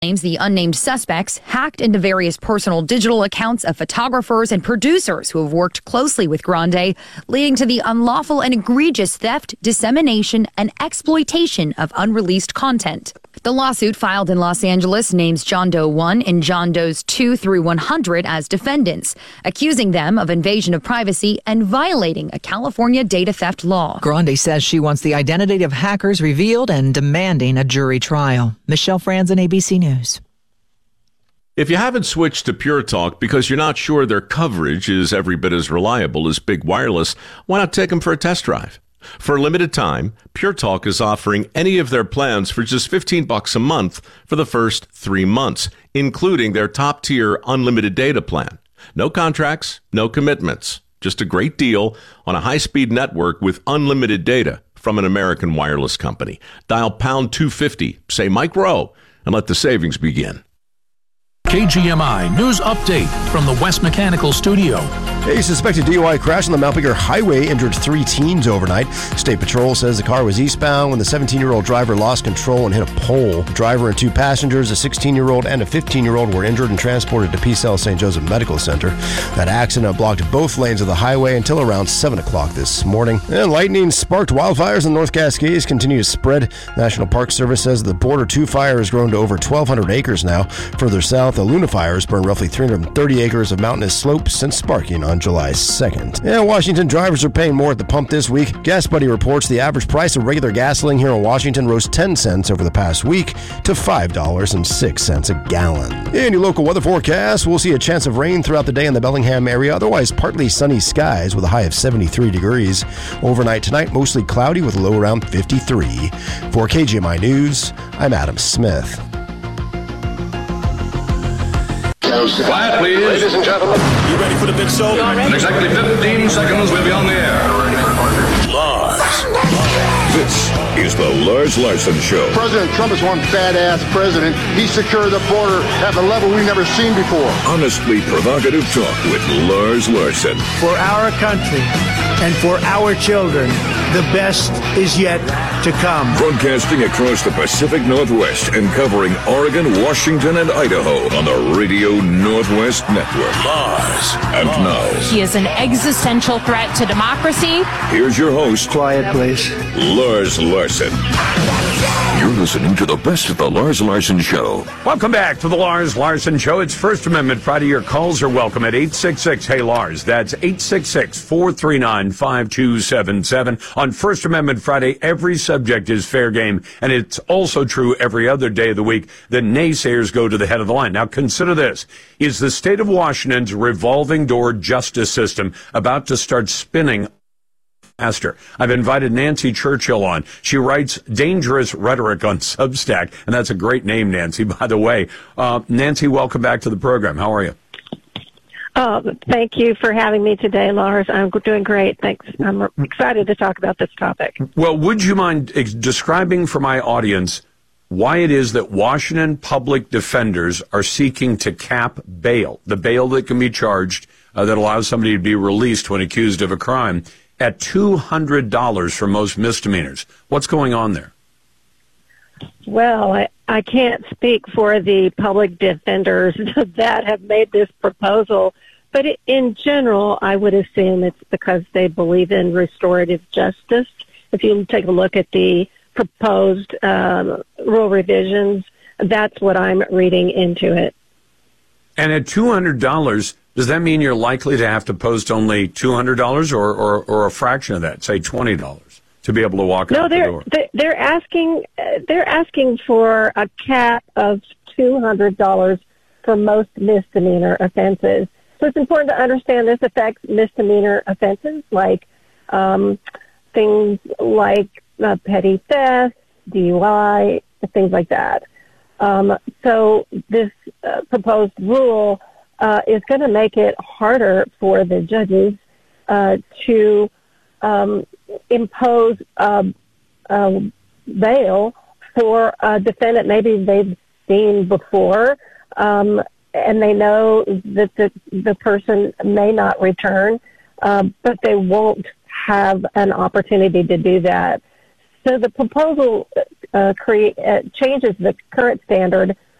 Claims the unnamed suspects hacked into various personal digital accounts of photographers and producers who have worked closely with Grande, leading to the unlawful and egregious theft, dissemination, and exploitation of unreleased content. The lawsuit filed in Los Angeles names John Doe 1 and John Does 2 through 100 as defendants, accusing them of invasion of privacy and violating a California data theft law. Grande says she wants the identity of hackers revealed and demanding a jury trial. Michelle Franzen, ABC News. If you haven't switched to Pure Talk because you're not sure their coverage is every bit as reliable as Big Wireless, why not take them for a test drive? For a limited time, Pure Talk is offering any of their plans for just $15 a month for the first 3 months, including their top-tier unlimited data plan. No contracts, no commitments. Just a great deal on a high-speed network with unlimited data from an American wireless company. Dial pound 250, say Mike Rowe, and let the savings begin. KGMI News Update from the West Mechanical Studio. A suspected DUI crash on the Mount Baker Highway injured 3 teens overnight. State Patrol says the car was eastbound when the 17-year-old driver lost control and hit a pole. The driver and 2 passengers, a 16-year-old and a 15-year-old, were injured and transported to PCL St. Joseph Medical Center. That accident blocked both lanes of the highway until around 7 o'clock this morning. And lightning sparked wildfires in the North Cascades continue to spread. National Park Service says the Border 2 fire has grown to over 1,200 acres now. Further south, the Luna fire has burned roughly 330 acres of mountainous slopes since sparking on July 2nd. And Washington drivers are paying more at the pump this week. GasBuddy reports the average price of regular gasoline here in Washington rose 10 cents over the past week to $5.06 a gallon. In your local weather forecast, we'll see a chance of rain throughout the day in the Bellingham area, otherwise partly sunny skies with a high of 73 degrees. Overnight tonight, mostly cloudy with a low around 53. For KGMI News, I'm Adam Smith. Quiet, please. Ladies and gentlemen. You ready for the big show? In exactly 15 seconds, we'll be on the air. Lars. This is the Lars Larson Show. President Trump is one badass president. He secured the border at a level we've never seen before. Honestly provocative talk with Lars Larson. For our country and for our children, the best is yet to come. Broadcasting across the Pacific Northwest and covering Oregon, Washington, and Idaho on the Radio Northwest Network. Lars. And now, he is an existential threat to democracy. Here's your host. Quiet, please. Lars Larson. You're listening to the best of the Lars Larson Show. Welcome back to the Lars Larson Show. It's First Amendment Friday. Your calls are welcome at 866-HEY-LARS. That's 866-439-5277. On First Amendment Friday, every subject is fair game, and it's also true every other day of the week that naysayers go to the head of the line. Now, consider this. Is the state of Washington's revolving door justice system about to start spinning? I've invited Nancy Churchill on. She writes Dangerous Rhetoric on Substack, and that's a great name, Nancy, by the way. Nancy, welcome back to the program. How are you? Thank you for having me today, Lars. I'm doing great. Thanks. I'm excited to talk about this topic. Well, would you mind describing for my audience why it is that Washington public defenders are seeking to cap bail, the bail that can be charged that allows somebody to be released when accused of a crime, at $200 for most misdemeanors? What's going on there? Well, I can't speak for the public defenders that have made this proposal, but in general, I would assume it's because they believe in restorative justice. If you take a look at the proposed rule revisions, that's what I'm reading into it. And at $200, does that mean you're likely to have to post only $200 or a fraction of that, say $20, to be able to walk out the door? No, they're asking for a cap of $200 for most misdemeanor offenses. So it's important to understand this affects misdemeanor offenses like things like petty theft, DUI, things like that. So this proposed rule is going to make it harder for the judges to impose bail for a defendant maybe they've seen before, and they know that the person may not return, but they won't have an opportunity to do that. So the proposal changes the current standard